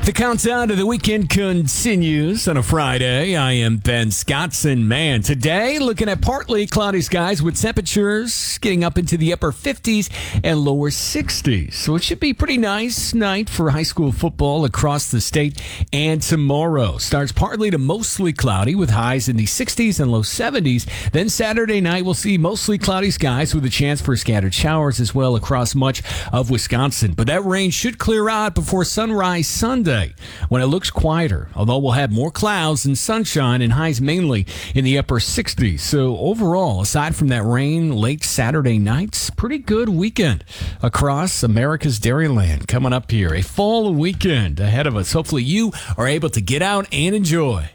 The countdown to the weekend continues on a Friday. I am Ben Scottson. Man, today looking at partly cloudy skies with temperatures getting up into the upper 50s and lower 60s. So it should be a pretty nice night for high school football across the state. And tomorrow starts partly to mostly cloudy with highs in the 60s and low 70s. Then Saturday night we'll see mostly cloudy skies with a chance for scattered showers as well across much of Wisconsin. But that rain should clear out before sunrise Sunday, when it looks quieter, although we'll have more clouds and sunshine and highs mainly in the upper 60s. So overall, aside from that rain late Saturday nights, pretty good weekend across America's Dairyland coming up here. A fall weekend ahead of us. Hopefully you are able to get out and enjoy.